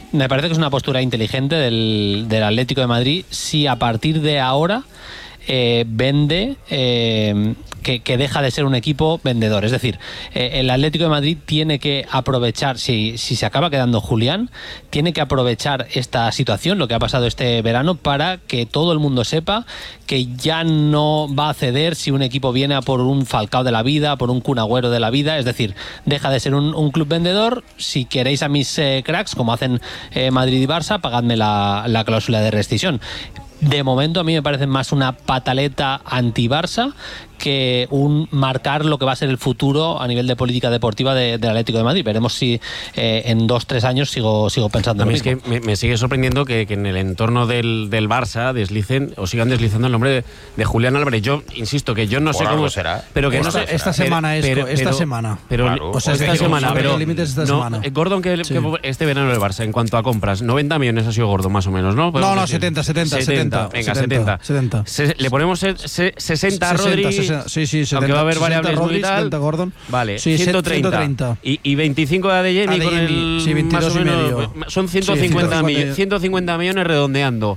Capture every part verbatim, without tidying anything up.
me parece que es una postura inteligente del, del Atlético de Madrid si a partir de ahora eh, vende... Eh, Que, que deja de ser un equipo vendedor. Es decir, eh, el Atlético de Madrid tiene que aprovechar, si, si se acaba quedando Julián, tiene que aprovechar esta situación, lo que ha pasado este verano, para que todo el mundo sepa que ya no va a ceder si un equipo viene a por un Falcao de la vida, por un Kun Agüero de la vida. Es decir, deja de ser un, un club vendedor. Si queréis a mis eh, cracks, como hacen eh, Madrid y Barça, pagadme la, la cláusula de rescisión. De momento a mí me parece más una pataleta anti-Barça que un marcar lo que va a ser el futuro a nivel de política deportiva de, del Atlético de Madrid. Veremos si eh, en dos, tres años sigo, sigo pensando a mí lo es mismo. que me, me sigue sorprendiendo que, que en el entorno del, del Barça deslicen o sigan deslizando el nombre de, de Julián Álvarez. Yo insisto que yo no Por sé cómo será. Pero que esta, no sé, esta semana es pero, esta pero, semana. Pero, claro. o sea, esta decir, semana, pero límites esta no, semana. Gordon que, sí. que este verano el Barça en cuanto a compras, noventa millones ha sido Gordon más o menos, ¿no? No, no, setenta, setenta, setenta. Venga, setenta. setenta. Se, le ponemos se, se, sesenta a Rodri. sesenta, sí, sí, setenta, aunque va a haber variables Rodri, y tal. setenta Gordon. Vale, sí, ciento treinta. ciento treinta. Y, y veinticinco de Adeyemi, Adeyemi, con el sí, veintidós más o y menos, medio. son ciento cincuenta, Sí, ciento cincuenta, millones, ciento cincuenta millones redondeando.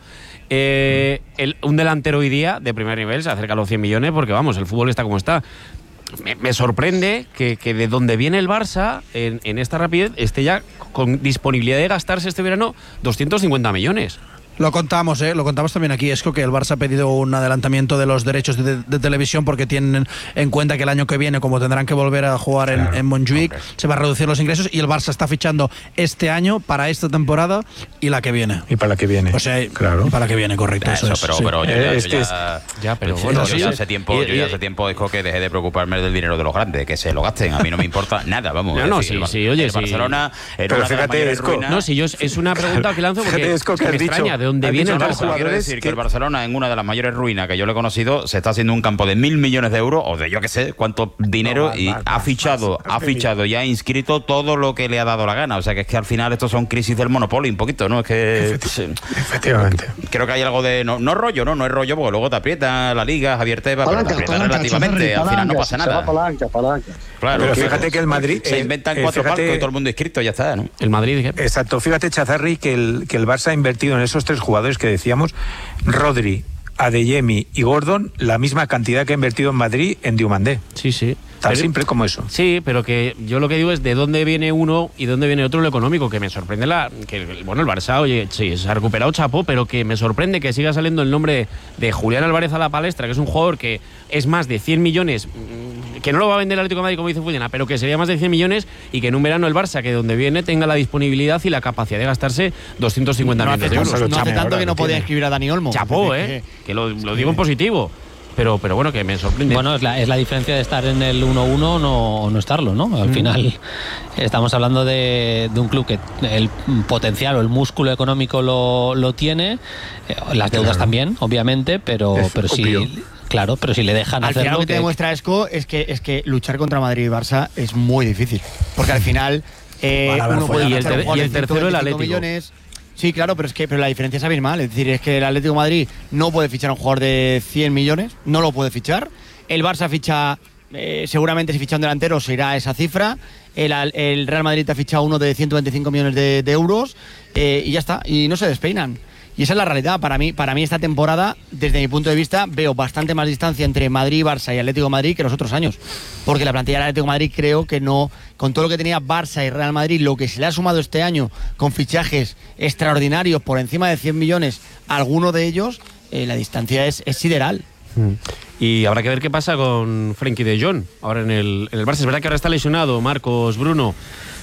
Eh, el, un delantero hoy día de primer nivel se acerca a los cien millones porque vamos, el fútbol está como está. Me, me sorprende que, que de donde viene el Barça en, en esta rapidez esté ya con disponibilidad de gastarse este verano doscientos cincuenta millones. Lo contamos, ¿eh? Lo contamos también aquí. Es que el Barça ha pedido un adelantamiento de los derechos de, de, de televisión porque tienen en cuenta que el año que viene, como tendrán que volver a jugar en, claro, en Montjuic, okay, se va a reducir los ingresos y el Barça está fichando este año para esta temporada y la que viene. Y para la que viene. O sea, claro. para la que viene, correcto. Ya, eso, eso es, pero, sí. pero yo, eh, ya, es yo que ya, ya, pero sí, bueno, yo sí, ya sí. hace tiempo, y, yo ya y, hace tiempo dijo que deje de preocuparme del dinero de los grandes, que se lo gasten. A mí no me importa nada, vamos. No, no, decir, sí, el, sí, oye, el sí. Barcelona era pero una fíjate, de las mayores Esco, ruinas. No, si yo es una pregunta que lanzo porque fíjate, Esco, que me has extraña dicho, de dónde has viene dicho el varios Barça. Quiero jugadores decir que, que el Barcelona, en una de las mayores ruinas que yo le he conocido, se está haciendo un campo de mil millones de euros o de yo que sé cuánto dinero, no, y más, ha más, fichado, más, ha fichado y ha inscrito todo lo que le ha dado la gana. O sea que es que al final estos son crisis del monopolio un poquito, ¿no? Es que Efecti- efectivamente. Creo que hay algo de no, no rollo, no, no es rollo porque luego te aprieta la liga, Javier Tebas, pero te aprieta relativamente, al final no pasa nada. Palanca, palanca. Claro, Pero fíjate que el Madrid se eh, inventan eh, cuatro fíjate, palcos y todo el mundo inscrito, ya está, ¿no? El Madrid, ¿qué? Exacto, fíjate, Chazarri, que el, que el Barça ha invertido en esos tres jugadores que decíamos, Rodri, Adeyemi y Gordon, la misma cantidad que ha invertido en Madrid en Diomandé. Sí, sí. Tan Pero, simple como eso. Sí, pero que yo lo que digo es de dónde viene uno y dónde viene otro lo económico, que me sorprende la que bueno, el Barça, oye, sí, se ha recuperado chapó, pero que me sorprende que siga saliendo el nombre de, de Julián Álvarez a la palestra, que es un jugador que es más de cien millones, que no lo va a vender el Atlético de Madrid como dice Fullana, pero que sería más de cien millones y que en un verano el Barça, que de donde viene, tenga la disponibilidad y la capacidad de gastarse doscientos cincuenta no millones de hace, euros. no hace tanto ahora que no lo podía tiene. inscribir a Dani Olmo. Chapó, ¿eh? Que lo, lo digo en positivo. Pero, pero bueno, que me sorprende. Bueno, es la, es la diferencia de estar en el uno uno o no, no estarlo, ¿no? Al mm. final estamos hablando de, de un club que el potencial o el músculo económico lo, lo tiene, eh, las deudas claro. también, obviamente, pero, pero sí... Claro, pero si le dejan al hacerlo... Al final lo que te que... demuestra Esco es que, es que luchar contra Madrid y Barça es muy difícil. Porque al final eh, bueno, uno puede y el, ter- y el tercero el Atlético. Millones. Sí, claro, pero es que pero la diferencia es abismal. Es decir, es que el Atlético de Madrid no puede fichar a un jugador de cien millones, no lo puede fichar. El Barça ficha, eh, seguramente si ficha un delantero se irá a esa cifra. El, el Real Madrid ha fichado uno de ciento veinticinco millones de, de euros eh, y ya está, y no se despeinan. Y esa es la realidad. Para mí, para mí esta temporada, desde mi punto de vista, veo bastante más distancia entre Madrid, Barça y Atlético de Madrid que los otros años. Porque la plantilla del Atlético de Madrid creo que no, con todo lo que tenía Barça y Real Madrid, lo que se le ha sumado este año con fichajes extraordinarios por encima de cien millones, alguno de ellos, eh, la distancia es, es sideral. Mm. Y habrá que ver qué pasa con Frenkie de Jong ahora en el, en el Barça. Es verdad que ahora está lesionado Marcos Bruno.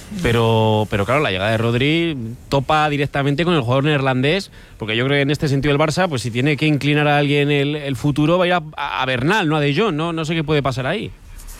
Pero, pero claro, la llegada de Rodri topa directamente con el jugador neerlandés, porque yo creo que en este sentido el Barça, pues si tiene que inclinar a alguien el, el futuro, va a ir a, a Bernal, no a De Jong, no, no sé qué puede pasar ahí.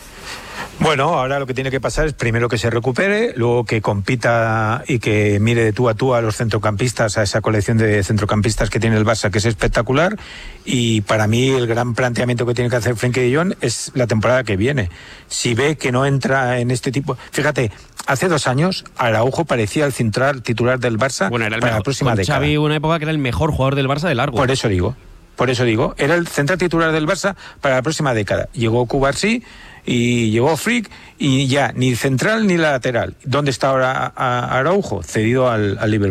Bueno, ahora lo que tiene que pasar es primero que se recupere, luego que compita y que mire de tú a tú a los centrocampistas, a esa colección de centrocampistas que tiene el Barça, que es espectacular, y para mí el gran planteamiento que tiene que hacer Frenkie de Jong es la temporada que viene. Si ve que no entra en este tipo... Fíjate, hace dos años Araujo parecía el central titular del Barça bueno, era el para mejor, la próxima con década. Xavi una época que era el mejor jugador del Barça de largo. Por eso digo, por eso digo, era el central titular del Barça para la próxima década. Llegó Cubarsí y llegó Frick y ya ni central ni lateral. ¿Dónde está ahora Araujo? Cedido al, al Liverpool.